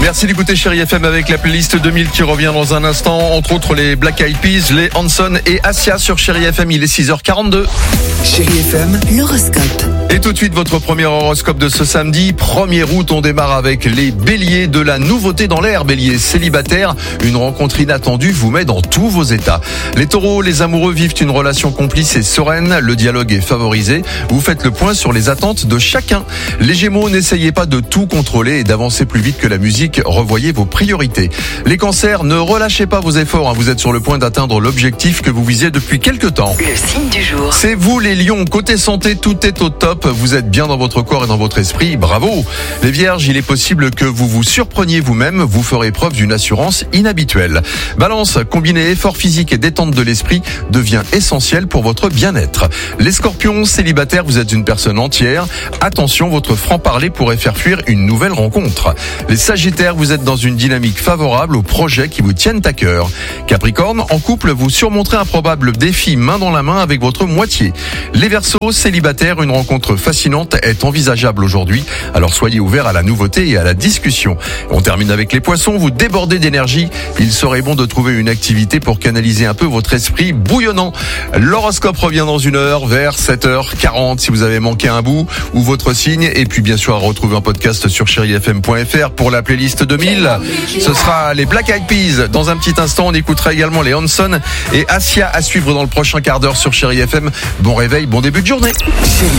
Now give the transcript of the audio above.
Merci d'écouter Chérie FM avec la playlist 2000 qui revient dans un instant. Entre autres les Black Eyed Peas, les Hanson et Asia sur Chérie FM. Il est 6h42. Chérie FM, l'horoscope. Et tout de suite votre premier horoscope de ce samedi. 1er août, on démarre avec les béliers. De la nouveauté dans l'air, bélier célibataire. Une rencontre inattendue vous met dans tous vos états. Les taureaux, les amoureux vivent une relation complice et sereine. Le dialogue est favorisé. Vous faites le point sur les attentes de chacun. Les gémeaux, n'essayez pas de tout contrôler et d'avancer plus vite que la musique. Revoyez vos priorités. Les cancers, ne relâchez pas vos efforts. Vous êtes sur le point d'atteindre l'objectif que vous visiez depuis quelques temps. Le signe du jour. C'est vous les lions. Côté santé, tout est au top. Vous êtes bien dans votre corps et dans votre esprit. Bravo. Les vierges, il est possible que vous vous surpreniez vous-même. Vous ferez preuve d'une assurance inhabituelle. Balance, combiner effort physique et détente de l'esprit devient essentiel pour votre bien-être. Les scorpions, célibataires, vous êtes une personne entière. Attention, votre franc-parler pourrait faire fuir une nouvelle rencontre. Les sagittaires, vous êtes dans une dynamique favorable aux projets qui vous tiennent à cœur. Capricorne, en couple, vous surmonterez un probable défi main dans la main avec votre moitié. Les verseaux, célibataires, une rencontre fascinante est envisageable aujourd'hui. Alors soyez ouverts à la nouveauté et à la discussion. On termine avec les poissons, vous débordez d'énergie. Il serait bon de trouver une activité pour canaliser un peu votre esprit bouillonnant. L'horoscope revient dans une heure, vers 7h40 si vous avez manqué un bout ou votre signe. Et puis bien sûr à retrouver un podcast sur chérifm.fr pour la playlist 2000. Ce sera les Black Eyed Peas. Dans un petit instant, on écoutera également les Hanson et Asia à suivre dans le prochain quart d'heure sur Chérie FM. Bon réveil, bon début de journée.